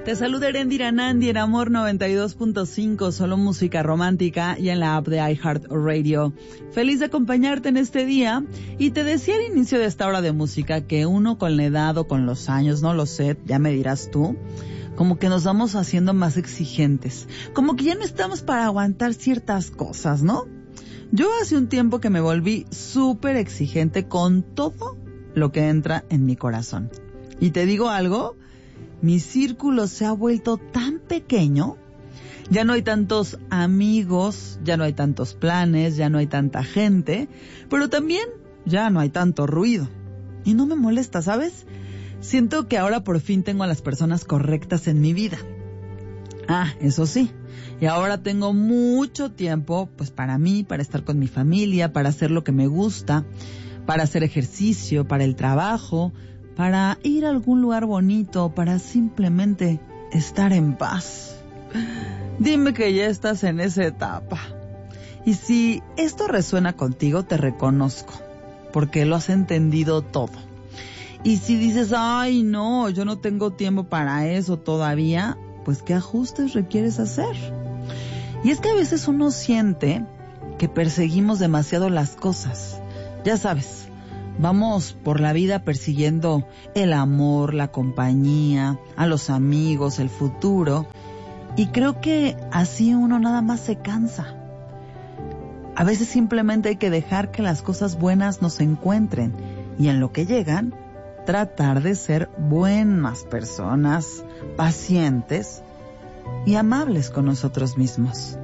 Te saluda Erendira Nandi en Amor 92.5, solo música romántica y en la app de iHeartRadio. Feliz de acompañarte en este día y te decía al inicio de esta hora de música que uno con la edad o con los años, no lo sé, ya me dirás tú, como que nos vamos haciendo más exigentes, como que ya no estamos para aguantar ciertas cosas, ¿no? Yo hace un tiempo que me volví súper exigente con todo lo que entra en mi corazón. Y te digo algo, mi círculo se ha vuelto tan pequeño, ya no hay tantos amigos, ya no hay tantos planes, ya no hay tanta gente, pero también ya no hay tanto ruido. Y no me molesta, ¿sabes? Siento que ahora por fin tengo a las personas correctas en mi vida. Ah, eso sí, y ahora tengo mucho tiempo, pues para mí, para estar con mi familia, para hacer lo que me gusta, para hacer ejercicio, para el trabajo, para ir a algún lugar bonito, para simplemente estar en paz. Dime que ya estás en esa etapa. Y si esto resuena contigo, te reconozco, porque lo has entendido todo. Y si dices, ay no, yo no tengo tiempo para eso todavía, pues ¿qué ajustes requieres hacer? Y es que a veces uno siente que perseguimos demasiado las cosas. Ya sabes, vamos por la vida persiguiendo el amor, la compañía, a los amigos, el futuro. Y creo que así uno nada más se cansa. A veces simplemente hay que dejar que las cosas buenas nos encuentren. Y en lo que llegan, tratar de ser buenas personas, pacientes y amables con nosotros mismos.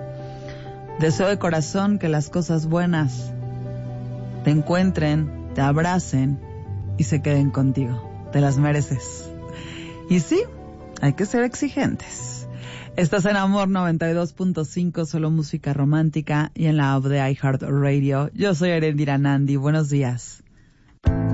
Deseo de corazón que las cosas buenas te encuentren, te abracen y se queden contigo. Te las mereces. Y sí, hay que ser exigentes. Estás en Amor 92.5, solo música romántica y en la app de iHeartRadio. Yo soy Erendira Nandi. Buenos días.